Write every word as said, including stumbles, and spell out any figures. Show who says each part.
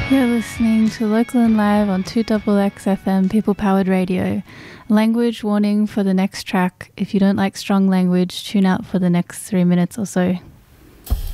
Speaker 1: You're listening to Local and Live on two X X F M People Powered Radio. Language warning for the next track. If you don't like strong language, tune out for the next three minutes or so.